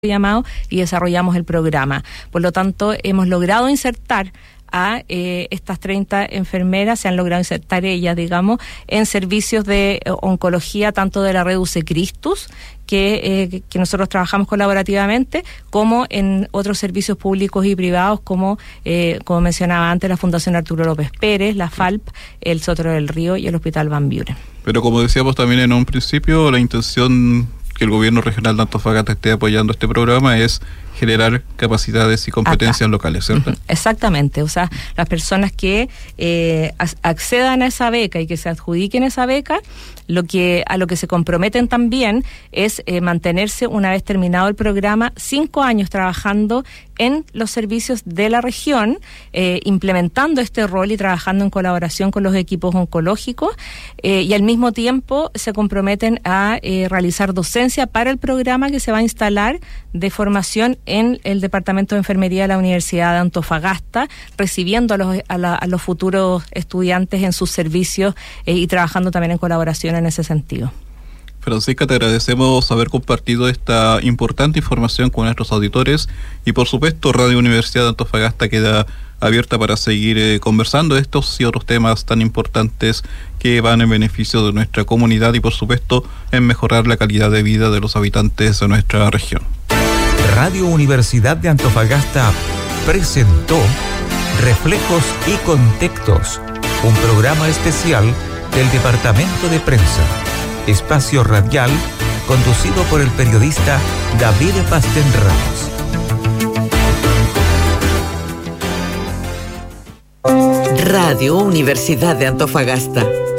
llamado y desarrollamos el programa. Por lo tanto, hemos logrado insertar a estas 30 enfermeras, se han logrado insertar ellas, digamos, en servicios de oncología, tanto de la red UC Christus, que nosotros trabajamos colaborativamente, como en otros servicios públicos y privados, como mencionaba antes, la Fundación Arturo López Pérez, la FALP, el Sotero del Río y el Hospital Van Buren. Pero como decíamos también en un principio, la intención que el gobierno regional de Antofagasta esté apoyando este programa es generar capacidades y competencias locales, ¿cierto? Exactamente, o sea, las personas que accedan a esa beca y que se adjudiquen esa beca, a lo que se comprometen también es mantenerse una vez terminado el programa 5 años trabajando en los servicios de la región, implementando este rol y trabajando en colaboración con los equipos oncológicos, y al mismo tiempo se comprometen a realizar docencia para el programa que se va a instalar de formación en el Departamento de Enfermería de la Universidad de Antofagasta, recibiendo a los futuros estudiantes en sus servicios y trabajando también en colaboración en ese sentido. Francisca, te agradecemos haber compartido esta importante información con nuestros auditores y por supuesto Radio Universidad de Antofagasta queda abierta para seguir conversando estos y otros temas tan importantes que van en beneficio de nuestra comunidad y por supuesto en mejorar la calidad de vida de los habitantes de nuestra región. Radio Universidad de Antofagasta presentó Reflejos y Contextos, un programa especial del Departamento de Prensa, espacio radial conducido por el periodista David Pastén Ramos. Radio Universidad de Antofagasta.